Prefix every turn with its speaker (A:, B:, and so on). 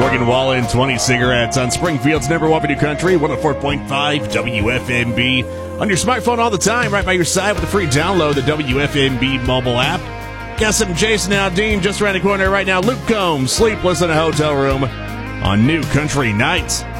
A: Morgan Wallen, 20 cigarettes on Springfield's number one for New Country, 104.5 WFMB. On your smartphone all the time, right by your side with a free download, the WFMB mobile app. Got some Jason Aldean just around the corner right now. Luke Combs, Sleepless in a Hotel Room on New Country Nights.